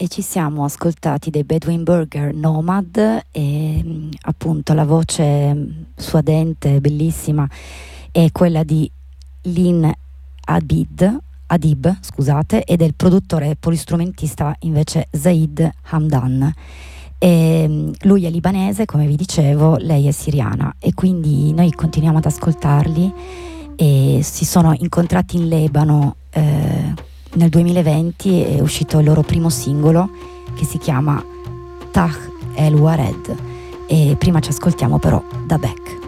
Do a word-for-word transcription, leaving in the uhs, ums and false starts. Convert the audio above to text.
e ci siamo ascoltati dei Bedouin Burger Nomad e appunto la voce suadente, bellissima, è quella di Lin Abid, Adib, scusate, e del produttore polistrumentista invece Zaid Hamdan. E lui è libanese, come vi dicevo, lei è siriana, e quindi noi continuiamo ad ascoltarli, e si sono incontrati in Libano eh, nel duemilaventi, è uscito il loro primo singolo che si chiama Tah El Wared, e prima ci ascoltiamo però Da Beck.